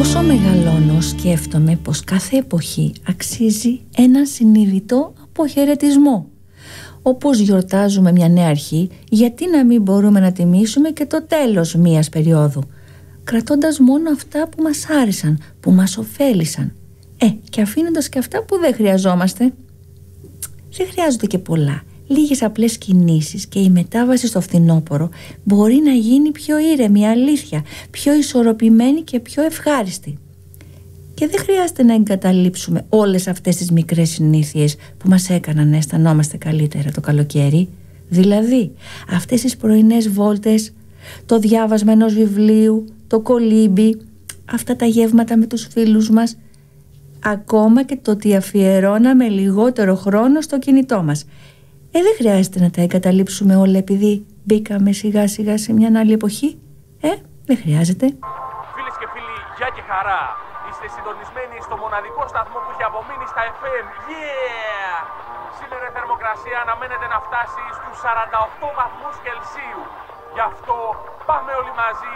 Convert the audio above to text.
Όσο μεγαλώνω σκέφτομαι πως κάθε εποχή αξίζει έναν συνειδητό αποχαιρετισμό. Όπως γιορτάζουμε μια νέα αρχή, γιατί να μην μπορούμε να τιμήσουμε και το τέλος μιας περίοδου, κρατώντας μόνο αυτά που μας άρεσαν, που μας ωφέλησαν, και αφήνοντας και αυτά που δεν χρειαζόμαστε. Δεν χρειάζονται και πολλά. Λίγες απλές κινήσεις και η μετάβαση στο φθινόπωρο μπορεί να γίνει πιο ήρεμη, αλήθεια, πιο ισορροπημένη και πιο ευχάριστη. Και δεν χρειάζεται να εγκαταλείψουμε όλες αυτές τις μικρές συνήθειες που μας έκαναν να αισθανόμαστε καλύτερα το καλοκαίρι. Δηλαδή, αυτές τις πρωινές βόλτες, το διάβασμα ενός βιβλίου, το κολύμπι, αυτά τα γεύματα με τους φίλους μας, ακόμα και το ότι αφιερώναμε λιγότερο χρόνο στο κινητό μας. Δεν χρειάζεται να τα εγκαταλείψουμε όλα επειδή μπήκαμε σιγά σιγά σε μια άλλη εποχή. Δεν χρειάζεται. Φίλες και φίλοι, γεια και χαρά. Είστε συντονισμένοι στο μοναδικό σταθμό που έχει απομείνει στα FM. Yeah! Σήμερα η θερμοκρασία αναμένεται να φτάσει στους 48 βαθμούς Κελσίου. Γι' αυτό πάμε όλοι μαζί